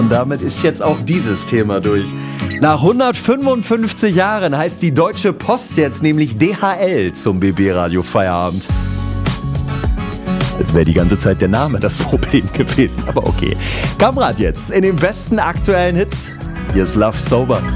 Und damit ist jetzt auch dieses Thema durch. Nach 155 Jahren heißt die Deutsche Post jetzt nämlich DHL zum BB-Radio Feierabend. Als wäre die ganze Zeit der Name das Problem gewesen, aber okay. Kamrat jetzt in den besten aktuellen Hits. Hier ist Love Sober.